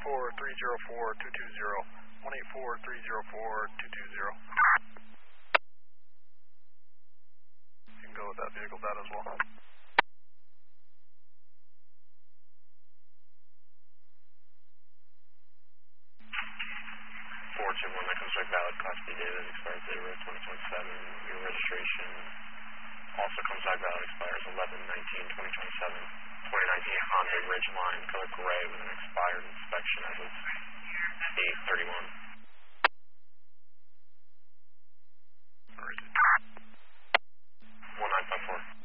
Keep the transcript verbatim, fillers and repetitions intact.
four three zero four two two zero. one eight four three zero four two two zero. You can go with that vehicle data as well. four two one, that comes back valid, Class B data, expires zero twenty twenty-seven. Your registration also comes back valid, expires eleven nineteen twenty twenty-seven. twenty nineteen Honda Ridgeline, color gray with an expired inspection as of eight thirty-one. Where is it? one nine five four.